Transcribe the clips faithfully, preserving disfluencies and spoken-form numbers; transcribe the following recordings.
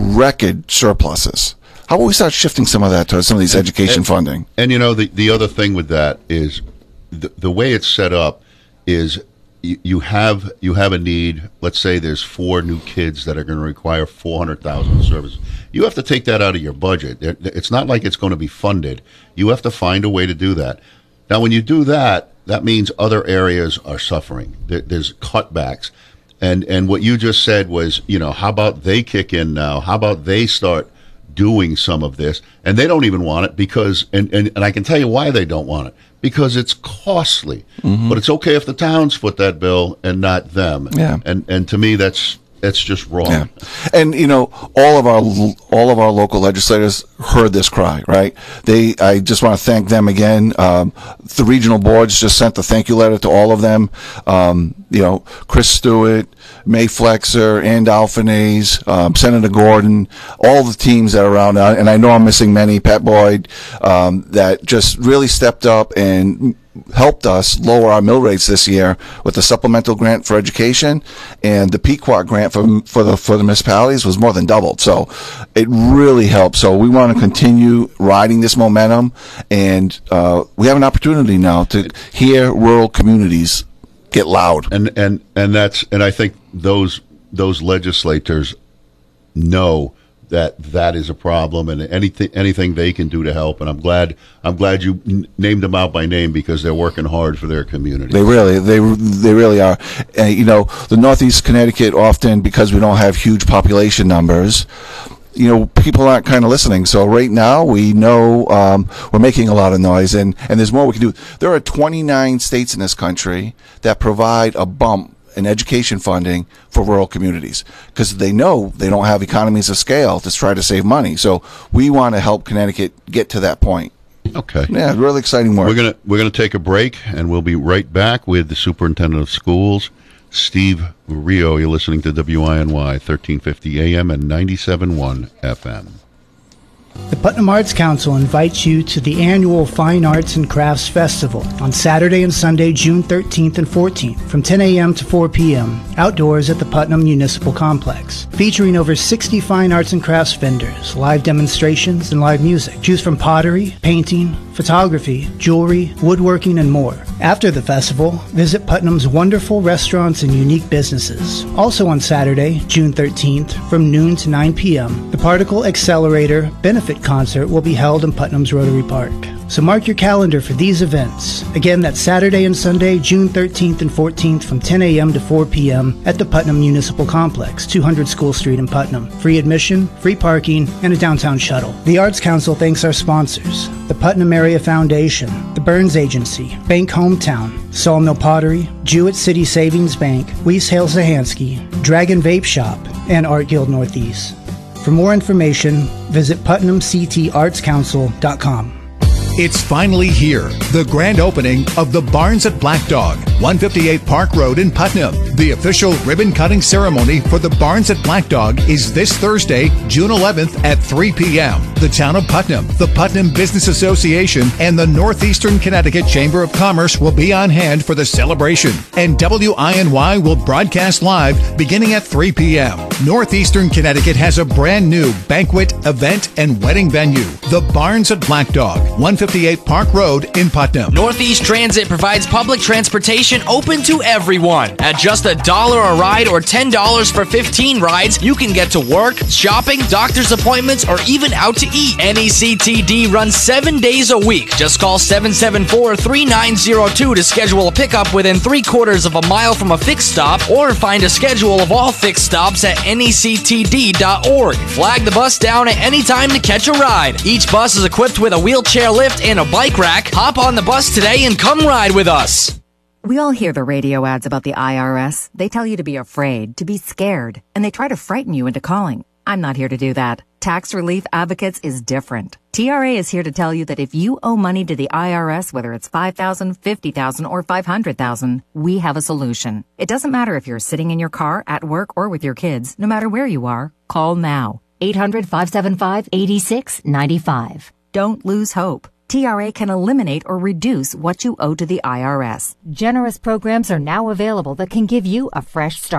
record surpluses. How about we start shifting some of that to some of these education and, funding? And, you know, the, the other thing with that is the, the way it's set up is you, you have you have a need. Let's say there's four new kids that are going to require four hundred thousand dollars services. You have to take that out of your budget. It's not like it's going to be funded. You have to find a way to do that. Now, when you do that, that means other areas are suffering. There, there's cutbacks. And and what you just said was, you know, how about they kick in now? How about they start doing some of this? And they don't even want it because, and, and, and I can tell you why they don't want it. Because it's costly. Mm-hmm. But it's okay if the towns foot that bill and not them. Yeah. And and to me, that's that's just wrong. Yeah. And you know, all of our all of our local legislators heard this cry, right? They, I just want to thank them again. Um, the regional boards just sent a thank you letter to all of them. Um, you know, Chris Stewart, May Flexer, Ann Alfanese, um, Senator Gordon, all the teams that are around, and I know I'm missing many, Pat Boyd, um, that just really stepped up and helped us lower our mill rates this year with the supplemental grant for education, and the Pequot grant for for the for the municipalities was more than doubled. So it really helped. So we want to continue riding this momentum, and uh, we have an opportunity now to hear rural communities get loud. And and and that's and I think those those legislators know that that is a problem, and anything anything they can do to help. And I'm glad I'm glad you n- named them out by name, because they're working hard for their community. They really they they really are. Uh, you know, the Northeast Connecticut, often because we don't have huge population numbers, you know, people aren't kind of listening. So right now we know um, we're making a lot of noise, and, and there's more we can do. There are twenty-nine states in this country that provide a bump in education funding for rural communities, because they know they don't have economies of scale to try to save money. So we want to help Connecticut get to that point. Okay. Yeah, really exciting work. We're gonna we're gonna take a break, and we'll be right back with the Superintendent of Schools, Steve Rio. You're listening to W I N Y thirteen fifty A M and ninety-seven point one F M. The Putnam Arts Council invites you to the annual Fine Arts and Crafts Festival on Saturday and Sunday, June thirteenth and fourteenth, from ten a.m. to four p.m., outdoors at the Putnam Municipal Complex, featuring over sixty fine arts and crafts vendors, live demonstrations, and live music. Choose from pottery, painting, photography, jewelry, woodworking, and more. After the festival, visit Putnam's wonderful restaurants and unique businesses. Also on Saturday, June thirteenth, from noon to nine p.m., the Particle Accelerator Benefit Concert will be held in Putnam's Rotary Park. So mark your calendar for these events. Again, that's Saturday and Sunday, June thirteenth and fourteenth, from ten a.m. to four p.m. at the Putnam Municipal Complex, two hundred School Street in Putnam. Free admission, free parking, and a downtown shuttle. The Arts Council thanks our sponsors: the Putnam Area Foundation, the Burns Agency, Bank Hometown, Sawmill Pottery, Jewett City Savings Bank, Weiss Hale Sahansky, Dragon Vape Shop, and Art Guild Northeast. For more information, visit putnam c t arts council dot com. It's finally here, the grand opening of the Barns at Black Dog, one fifty-eight Park Road in Putnam. The official ribbon-cutting ceremony for the Barns at Black Dog is this Thursday, June eleventh at three p.m. The town of Putnam, the Putnam Business Association, and the Northeastern Connecticut Chamber of Commerce will be on hand for the celebration, and W I N Y will broadcast live beginning at three p.m. Northeastern Connecticut has a brand new banquet, event, and wedding venue, the Barns at Black Dog, one fifty-eight Park Road in Putnam. Northeast Transit provides public transportation open to everyone. At just a dollar a ride or ten dollars for fifteen rides, you can get to work, shopping, doctor's appointments, or even out to eat. N E C T D runs seven days a week. Just call seven seven four, three nine zero two to schedule a pickup within three quarters of a mile from a fixed stop, or find a schedule of all fixed stops at N E C T D dot org. Flag the bus down at any time to catch a ride. Each bus is equipped with a wheelchair lift and a bike rack. Hop on the bus today and come ride with us. We all hear the radio ads about the I R S. They tell you to be afraid, to be scared, and they try to frighten you into calling. I'm not here to do that. Tax Relief Advocates is different. T R A is here to tell you that if you owe money to the I R S, whether it's five thousand dollars, fifty thousand dollars, or five hundred thousand dollars, we have a solution. It doesn't matter if you're sitting in your car, at work, or with your kids. No matter where you are, call now. eight hundred, five seven five, eight six nine five. Don't lose hope. T R A can eliminate or reduce what you owe to the I R S. Generous programs are now available that can give you a fresh start.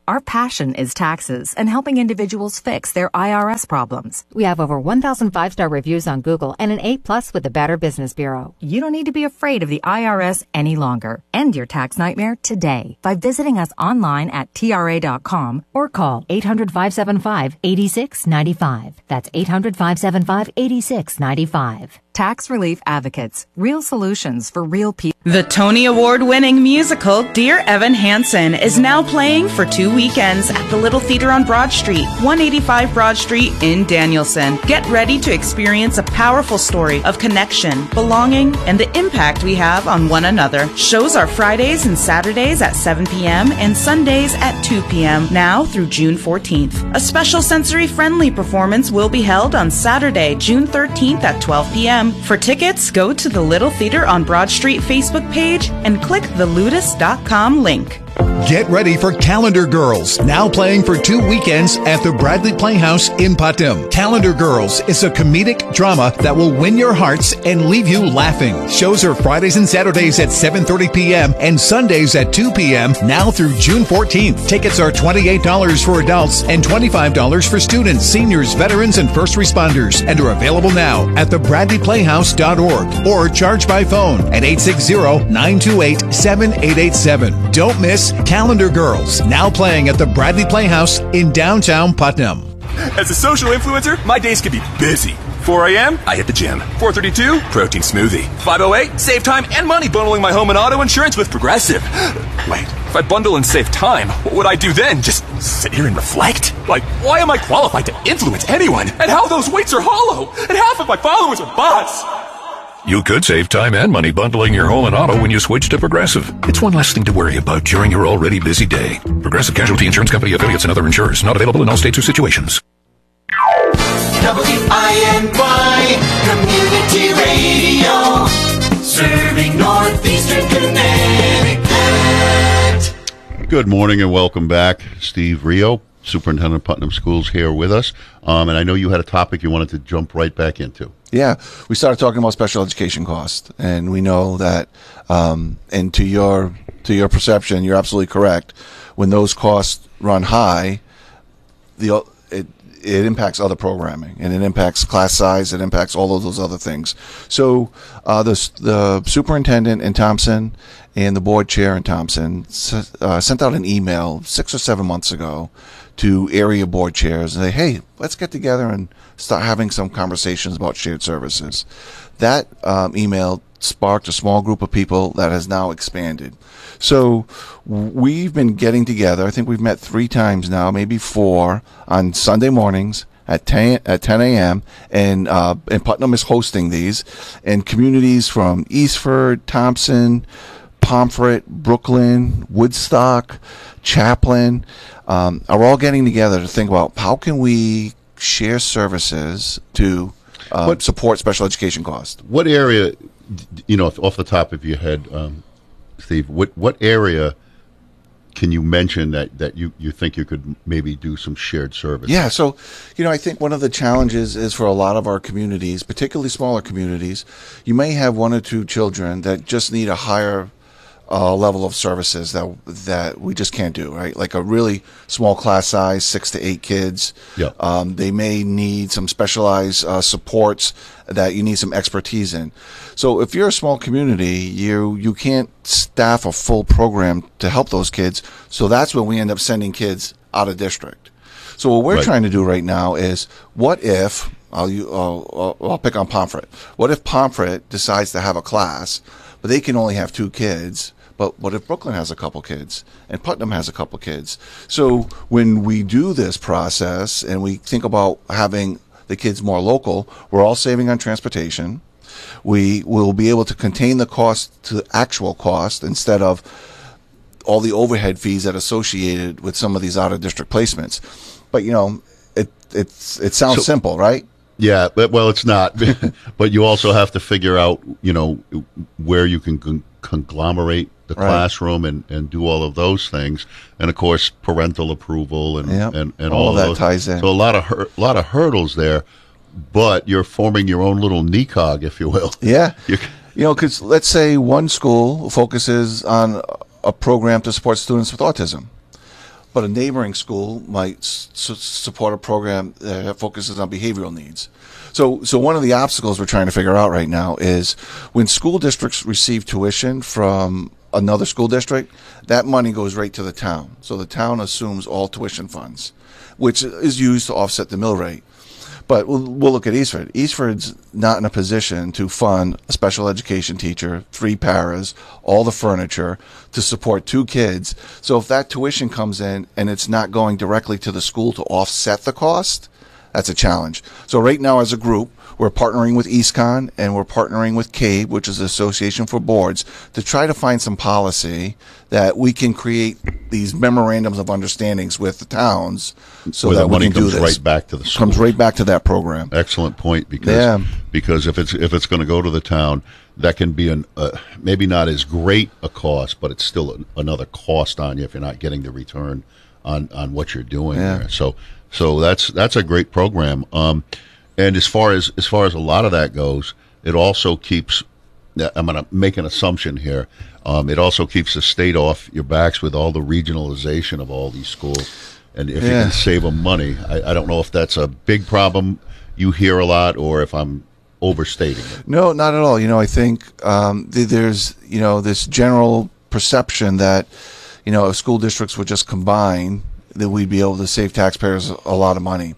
Our passion is taxes and helping individuals fix their I R S problems. We have over one thousand five-star reviews on Google and an A plus with the Better Business Bureau. You don't need to be afraid of the I R S any longer. End your tax nightmare today by visiting us online at T R A dot com or call eight hundred, five seven five, eight six nine five. That's eight hundred, five seven five, eight six nine five. Tax Relief Advocates. Real solutions for real people. The Tony Award-winning musical Dear Evan Hansen is now playing for two weekends at the Little Theater on Broad Street, one eighty-five Broad Street in Danielson. Get ready to experience a powerful story of connection, belonging, and the impact we have on one another. Shows are Fridays and Saturdays at seven p.m. and Sundays at two p.m. now through June fourteenth. A special sensory-friendly performance will be held on Saturday, June thirteenth at twelve p.m. For tickets, go to the Little Theater on Broad Street Facebook page and click the ludus dot com link. Get ready for Calendar Girls, now playing for two weekends at the Bradley Playhouse in Putnam. Calendar Girls is a comedic drama that will win your hearts and leave you laughing. Shows are Fridays and Saturdays at seven thirty p.m. and Sundays at two p.m. now through June fourteenth. Tickets are twenty-eight dollars for adults and twenty-five dollars for students, seniors, veterans, and first responders, and are available now at the bradley playhouse dot org or charge by phone at eight six zero, nine two eight, seven eight eight seven. Don't miss Calendar Girls, now playing at the Bradley Playhouse in downtown Putnam. As a social influencer, my days can be busy. four a.m., I hit the gym. four thirty-two, protein smoothie. five oh eight, save time and money bundling my home and auto insurance with Progressive. Wait, if I bundle and save time, what would I do then? Just sit here and reflect? Like, why am I qualified to influence anyone? And how those weights are hollow? And half of my followers are bots? You could save time and money bundling your home and auto when you switch to Progressive. It's one less thing to worry about during your already busy day. Progressive Casualty Insurance Company affiliates and other insurers. Not available in all states or situations. W I N Y Community Radio, serving Northeastern Connecticut. Good morning and welcome back. Steve Rio, Superintendent of Putnam Schools, here with us. Um, and I know you had a topic you wanted to jump right back into. Yeah, we started talking about special education costs, and we know that, um, and to your to your perception, you're absolutely correct. When those costs run high, the it it impacts other programming, and it impacts class size, it impacts all of those other things. So uh, the the superintendent in Thompson and the board chair in Thompson uh, sent out an email six or seven months ago to area board chairs and say, hey, let's get together and start having some conversations about shared services. That um, email sparked a small group of people that has now expanded. So we've been getting together. I think we've met three times now, maybe four, on Sunday mornings at ten at ten a.m. and uh, and Putnam is hosting these, and communities from Eastford, Thompson, Pomfret, Brooklyn, Woodstock, Chaplin, um, are all getting together to think about how can we share services to uh, what, support special education costs. What area, you know, off the top of your head, um, Steve, what what area can you mention that, that you, you think you could maybe do some shared service? Yeah, so, you know, I think one of the challenges is for a lot of our communities, particularly smaller communities, you may have one or two children that just need a higher Uh, level of services that that we just can't do, right? Like a really small class size, six to eight kids. Yeah. Um, they may need some specialized uh, supports that you need some expertise in. So if you're a small community, you you can't staff a full program to help those kids. So that's when we end up sending kids out of district. So what we're Right. trying to do right now is, what if I'll you I'll, I'll pick on Pomfret. What if Pomfret decides to have a class, but they can only have two kids? But what if Brooklyn has a couple kids and Putnam has a couple kids? So when we do this process and we think about having the kids more local, we're all saving on transportation. We will be able to contain the cost to actual cost instead of all the overhead fees that are associated with some of these out-of-district placements. But, you know, it it's it sounds So- simple, right? Yeah, but, well, it's not. But you also have to figure out, you know, where you can con- conglomerate the Right. classroom and, and do all of those things, and of course parental approval and Yep. and, and All all, of that those. ties in. So a lot of hur- lot of hurdles there, but you're forming your own little N E C O G, if you will. Yeah. You, You know, because let's say one school focuses on a program to support students with autism. but a neighboring school might s- support a program that focuses on behavioral needs. So, so one of the obstacles we're trying to figure out right now is when school districts receive tuition from another school district, that money goes right to the town. So the town assumes all tuition funds, which is used to offset the mill rate. But we'll, we'll look at Eastford. Eastford's not in a position to fund a special education teacher, three paras, all the furniture to support two kids. So if that tuition comes in and it's not going directly to the school to offset the cost, that's a challenge. So right now as a group, we're partnering with EastCon and we're partnering with C A B E, which is the Association for Boards, to try to find some policy that we can create these memorandums of understandings with the towns so Where that the we money can do comes this. right back to the school. Comes right back to that program. Excellent point, because Yeah. because if it's if it's going to go to the town, that can be an uh, maybe not as great a cost, but it's still an, another cost on you if you're not getting the return on, on what you're doing Yeah. there. So so that's that's a great program. Um, and as far as as far as a lot of that goes, it also keeps. I'm going to make an assumption here. Um, it also keeps the state off your backs with all the regionalization of all these schools. And if you Yeah. can save them money, I, I don't know if that's a big problem you hear a lot or if I'm overstating it. No, not at all. You know, I think um, th- there's, you know, this general perception that, you know, if school districts would just combine, that we'd be able to save taxpayers a lot of money.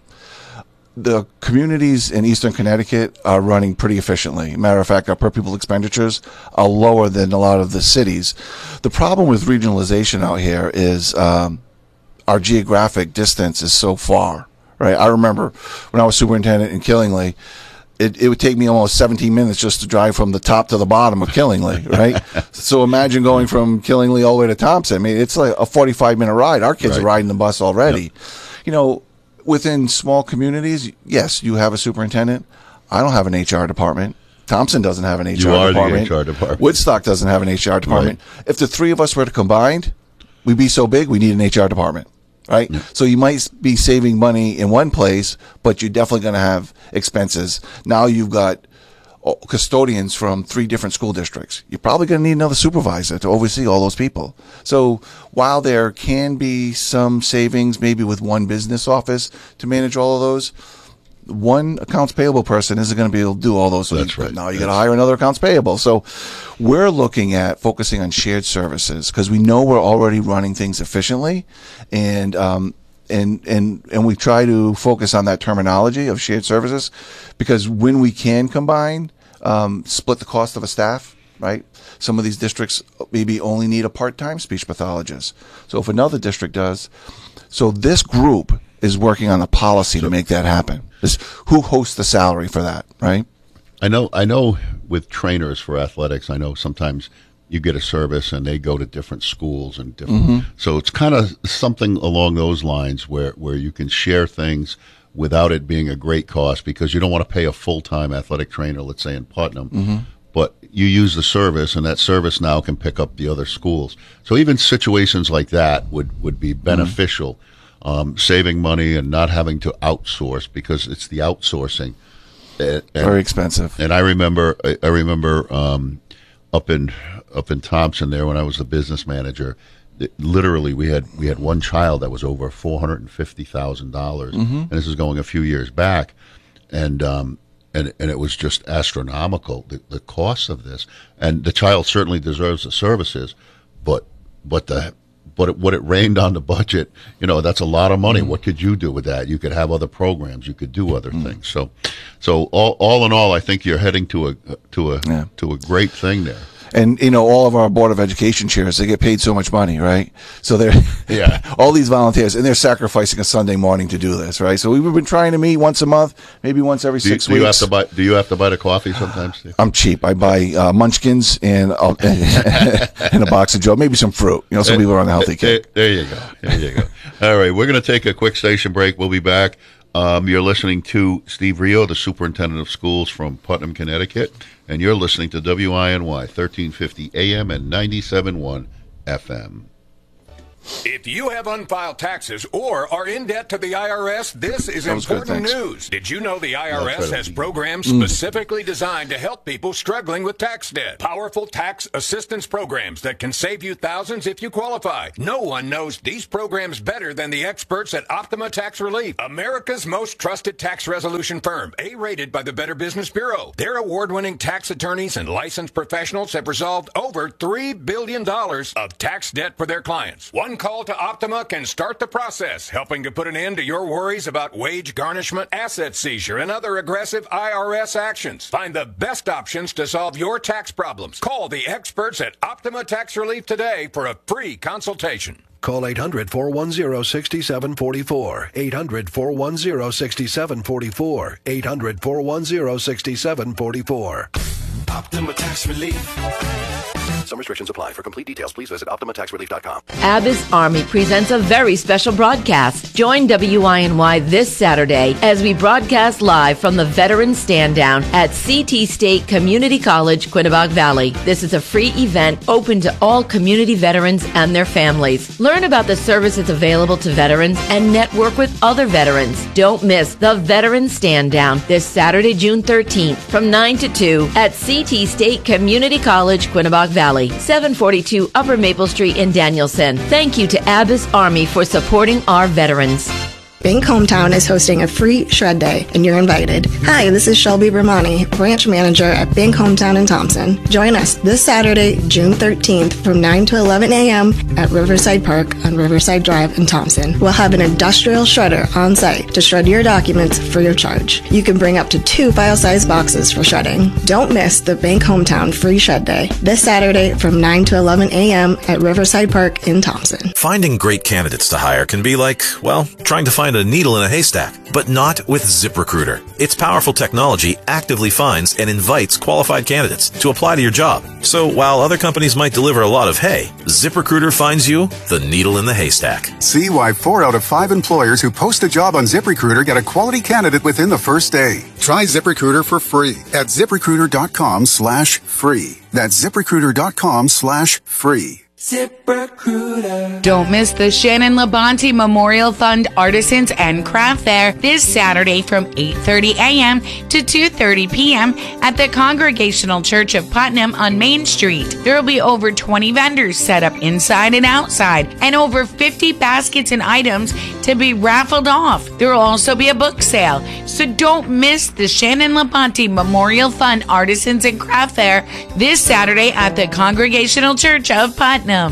The communities in Eastern Connecticut are running pretty efficiently. Matter of fact, our per pupil expenditures are lower than a lot of the cities. The problem with regionalization out here is um, our geographic distance is so far, right? I remember when I was superintendent in Killingly, it, it would take me almost seventeen minutes just to drive from the top to the bottom of Killingly, right? So imagine going from Killingly all the way to Thompson. I mean, it's like a forty-five minute ride. Our kids Right. are riding the bus already. Yep. You know, within small communities, yes, you have a superintendent. I don't have an H R department. Thompson doesn't have an H R You are the department. H R department. Woodstock doesn't have an H R department. If the three of us were to combine, we'd be so big, we need an H R department, right? Yeah. So you might be saving money in one place, but you're definitely going to have expenses. Now you've got custodians from three different school districts. You're probably going to need another supervisor to oversee all those people. So while there can be some savings, maybe with one business office to manage all of those, one accounts payable person isn't going to be able to do all those. That's right. Now you got to hire another accounts payable. So we're looking at focusing on shared services because we know we're already running things efficiently, and um, and and and we try to focus on that terminology of shared services because when we can combine, um, split the cost of a staff, right? Some of these districts maybe only need a part-time speech pathologist. So if another district does, so this group is working on a policy to make that happen. This, who hosts the salary for that, right? I know I know with trainers for athletics, I know sometimes you get a service and they go to different schools and different Mm-hmm. so it's kind of something along those lines where, where you can share things without it being a great cost because you don't want to pay a full-time athletic trainer, let's say in Putnam. Mm-hmm. But you use the service, and that service now can pick up the other schools. So even situations like that would, would be beneficial, um, saving money and not having to outsource because it's the outsourcing. And, and, Very expensive. And I remember, I, I remember um, up in up in Thompson there when I was the business manager. It, literally, we had we had one child that was over four hundred and fifty thousand dollars, and this is going a few years back, and um, and and it was just astronomical the, the cost of this. And the child certainly deserves the services, but but the but it, what it rained on the budget, you know, that's a lot of money. Mm. What could you do with that? You could have other programs. You could do other mm. things. So, so all all in all, I think you're heading to a to a yeah. to a great thing there. And, you know, all of our Board of Education chairs, they get paid so much money, right? So they're, yeah, all these volunteers, and they're sacrificing a Sunday morning to do this, right? So we've been trying to meet once a month, maybe once every do, six do weeks. You have to buy, do you have to buy the coffee sometimes, Steve? I'm cheap. I buy uh, Munchkins and, uh, and a box of Joe, maybe some fruit. You know, some people are on the healthy kick. There, there you go. There you go. All right, we're going to take a quick station break. We'll be back. Um, you're listening to Steve Rio, the superintendent of schools from Putnam, Connecticut, and you're listening to W I N Y, thirteen fifty A M and ninety-seven point one F M. If you have unfiled taxes or are in debt to the I R S, this is Sounds good, important thanks. news. Did you know the I R S That's right. has programs Mm. specifically designed to help people struggling with tax debt? Powerful tax assistance programs that can save you thousands if you qualify. No one knows these programs better than the experts at Optima Tax Relief, America's most trusted tax resolution firm, A-rated by the Better Business Bureau. Their award-winning tax attorneys and licensed professionals have resolved over three billion dollars of tax debt for their clients. One call to Optima can start the process, helping to put an end to your worries about wage garnishment, asset seizure, and other aggressive I R S actions. Find the best options to solve your tax problems. Call the experts at Optima Tax Relief today for a free consultation. Call eight hundred, four one zero, six seven four four. eight hundred, four one zero, six seven four four. eight hundred, four one zero, six seven four four. Optima Tax Relief. Some restrictions apply. For complete details, please visit optima tax relief dot com. Abbas Army presents a very special broadcast. Join W I N Y this Saturday as we broadcast live from the Veterans Stand Down at C T State Community College, Quinebaug Valley. This is a free event open to all community veterans and their families. Learn about the services available to veterans and network with other veterans. Don't miss the Veterans Stand Down this Saturday, June thirteenth from nine to two at C T State Community College, Quinebaug Valley, seven forty-two Upper Maple Street in Danielson. Thank you to Abbas Army for supporting our veterans. Bank Hometown is hosting a free shred day, and you're invited. Hi, this is Shelby Bramani, branch manager at Bank Hometown in Thompson. Join us this Saturday, June thirteenth from nine to eleven a.m. at Riverside Park on Riverside Drive in Thompson. We'll have an industrial shredder on site to shred your documents free of charge. You can bring up to two file-size boxes for shredding. Don't miss the Bank Hometown free shred day this Saturday from nine to eleven a.m. at Riverside Park in Thompson. Finding great candidates to hire can be like, well, trying to find a needle in a haystack, but not with ZipRecruiter. Its powerful technology actively finds and invites qualified candidates to apply to your job. So while other companies might deliver a lot of hay, ZipRecruiter finds you the needle in the haystack. See why four out of five employers who post a job on ZipRecruiter get a quality candidate within the first day. Try ZipRecruiter for free at ZipRecruiter.com slash free. That's ZipRecruiter.com slash free. ZipRecruiter. Don't miss the Shannon Labonte Memorial Fund Artisans and Craft Fair this Saturday from eight thirty a.m. to two thirty p.m. at the Congregational Church of Putnam on Main Street. There will be over twenty vendors set up inside and outside, and over fifty baskets and items to be raffled off. There will also be a book sale, so don't miss the Shannon Labonte Memorial Fund Artisans and Craft Fair this Saturday at the Congregational Church of Putnam. Your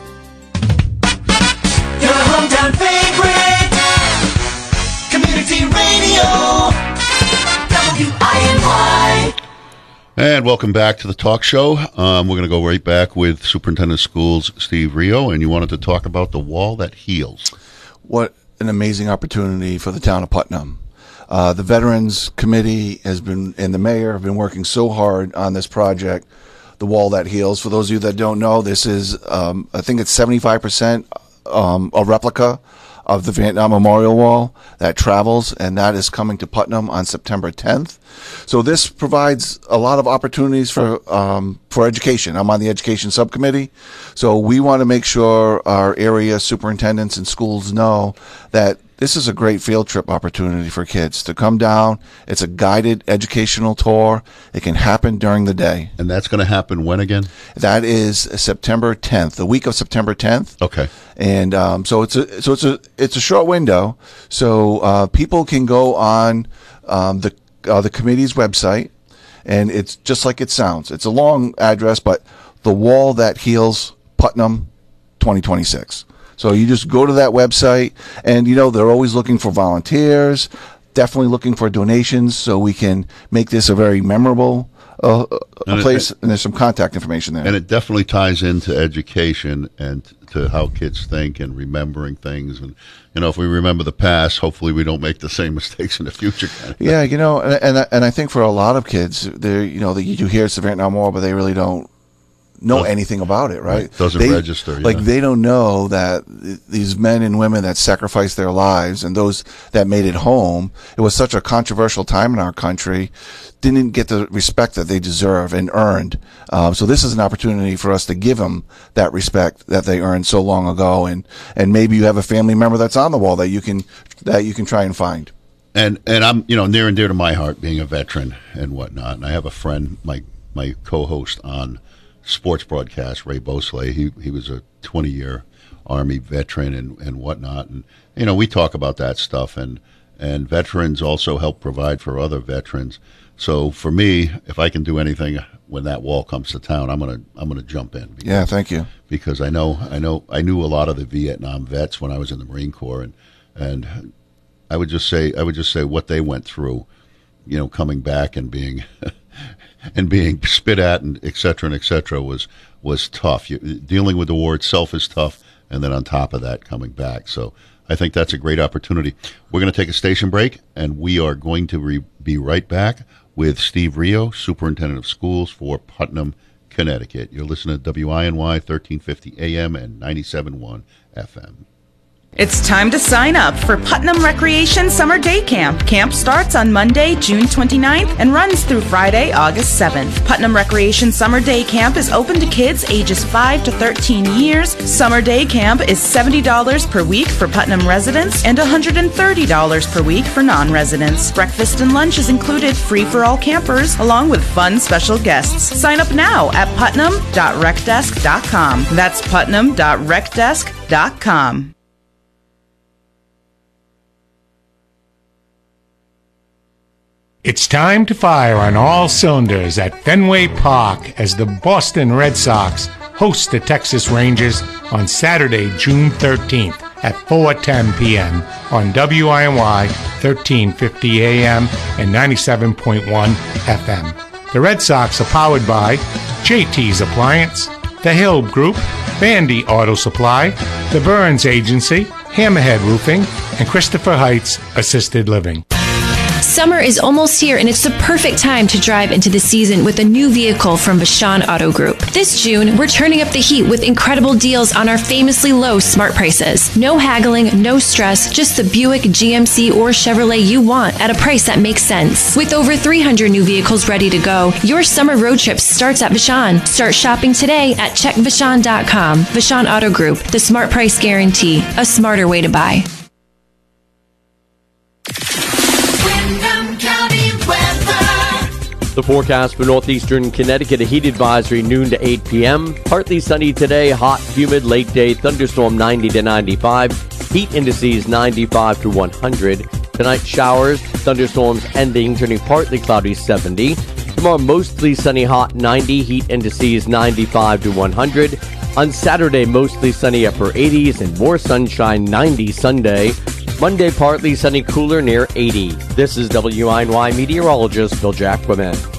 hometown favorite community radio, W I N Y. And welcome back to the talk show. Um, we're going to go right back with Superintendent of Schools Steve Rio, and you wanted to talk about the wall that heals. What an amazing opportunity for the town of Putnam. Uh, the Veterans Committee has been, and the mayor have been working so hard on this project, the wall that heals. For those of you that don't know, this is, um, I think it's seventy-five percent um, a replica of the Vietnam Memorial Wall that travels, and that is coming to Putnam on September tenth. So this provides a lot of opportunities for um, for education. I'm on the education subcommittee, so we want to make sure our area superintendents and schools know that this is a great field trip opportunity for kids to come down. It's a guided educational tour. It can happen during the day. And that's going to happen when again? That is September tenth, the week of September tenth. Okay. And um, so it's a so it's a it's a short window. So uh, people can go on um, the uh, the committee's website, and it's just like it sounds. It's a long address, but the Wall That Heals Putnam twenty twenty-six. So you just go to that website, and, you know, they're always looking for volunteers, definitely looking for donations, so we can make this a very memorable uh, a place, and there's some contact information there. And it definitely ties into education and to how kids think and remembering things. And, you know, if we remember the past, hopefully we don't make the same mistakes in the future. Kind of yeah, you know, and, and and I think for a lot of kids, they you know, you do hear it's the Vietnam War, but they really don't know Doesn't- anything about it, right? Right. Doesn't They- register, Like yeah. they don't know that th- these men and women that sacrificed their lives and those that made it home, it was such a controversial time in our country, didn't get the respect that they deserve and earned. Um, so this is an opportunity for us to give them that respect that they earned so long ago. And, and maybe you have a family member that's on the wall that you can, that you can try and find. And and I'm you know near and dear to my heart being a veteran and whatnot. And I have a friend, my my co-host on sports broadcast, Ray Bosley. He he was a twenty year Army veteran and, and whatnot. And you know we talk about that stuff. And and veterans also help provide for other veterans. So for me, if I can do anything when that wall comes to town, I'm gonna I'm gonna jump in. Because, Yeah, thank you. Because I know I know I knew a lot of the Vietnam vets when I was in the Marine Corps, and and. I would just say, I would just say what they went through, you know, coming back and being, and being spit at and et cetera and et cetera was, was tough. You, dealing with the war itself is tough. And then on top of that, coming back. So I think that's a great opportunity. We're going to take a station break and we are going to re- be right back with Steve Rio, Superintendent of Schools for Putnam, Connecticut. You're listening to W I N Y thirteen fifty A M and ninety-seven point one F M. It's time to sign up for Putnam Recreation Summer Day Camp. Camp starts on Monday, June twenty-ninth and runs through Friday, August seventh. Putnam Recreation Summer Day Camp is open to kids ages five to thirteen years. Summer Day Camp is seventy dollars per week for Putnam residents and one hundred thirty dollars per week for non-residents. Breakfast and lunch is included, free for all campers, along with fun special guests. Sign up now at putnam dot rec desk dot com. That's putnam dot rec desk dot com. It's time to fire on all cylinders at Fenway Park as the Boston Red Sox host the Texas Rangers on Saturday, June thirteenth at four ten p.m. on W I N Y thirteen fifty A M and ninety-seven point one F M. The Red Sox are powered by J T's Appliance, The Hill Group, Bandy Auto Supply, The Burns Agency, Hammerhead Roofing, and Christopher Heights Assisted Living. Summer is almost here, and it's the perfect time to drive into the season with a new vehicle from Vashon Auto Group. This June, we're turning up the heat with incredible deals on our famously low smart prices. No haggling, no stress, just the Buick, G M C, or Chevrolet you want at a price that makes sense. With over three hundred new vehicles ready to go, your summer road trip starts at Vashon. Start shopping today at check vashon dot com. Vashon Auto Group, the smart price guarantee, a smarter way to buy. The forecast for northeastern Connecticut, a heat advisory noon to eight p.m. Partly sunny today, hot, humid, late day, thunderstorm ninety to ninety-five. Heat indices ninety-five to one hundred. Tonight, showers, thunderstorms ending, turning partly cloudy seventy. Tomorrow, mostly sunny, hot ninety. Heat indices ninety-five to one hundred. On Saturday, mostly sunny, upper eighties, and more sunshine, ninety Sunday. Monday, partly sunny, cooler, near eighty. This is W I N Y meteorologist Bill Jacquemin.